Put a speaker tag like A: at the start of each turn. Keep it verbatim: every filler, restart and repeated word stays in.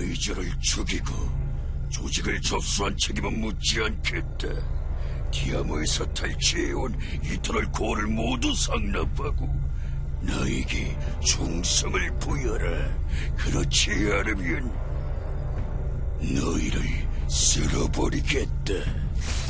A: 레이저를 죽이고 조직을 접수한 책임은 묻지 않겠다. 디아모에서 탈취해온 이터널 코어를 모두 상납하고 나에게 충성을 부여라. 그렇지 않으면 너희를 쓸어버리겠다.